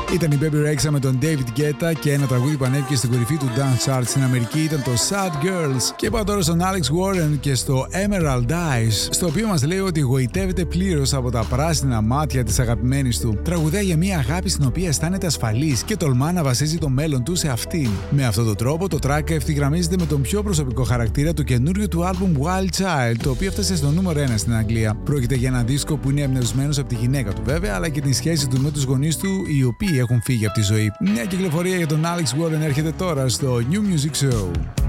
Ήταν η Baby Rexha με τον David Guetta και ένα τραγούδι που ανέβηκε στην κορυφή του Dance Chart στην Αμερική ήταν το Sad Girls. Και πάω τώρα στον Alex Warren και στο Emerald Eyes, στο οποίο μας λέει ότι γοητεύεται πλήρως από τα πράσινα μάτια της αγαπημένης του. Τραγουδάει για μια αγάπη στην οποία αισθάνεται ασφαλής και τολμά να βασίζει το μέλλον του σε αυτήν. Με αυτόν τον τρόπο το track ευθυγραμμίζεται με τον πιο προσωπικό χαρακτήρα του καινούριου του άλμπουμ Wild Child, το οποίο έφτασε στο νούμερο 1 στην Αγγλία. Πρόκειται για ένα δίσκο που είναι εμπνευσμένος από τη γυναίκα του βέβαια, αλλά και την σχέση του με τους γονείς του, οι οποίοι έχουν φύγει από τη ζωή. Μια κυκλοφορία για τον Alex Warren έρχεται τώρα στο New Music Show.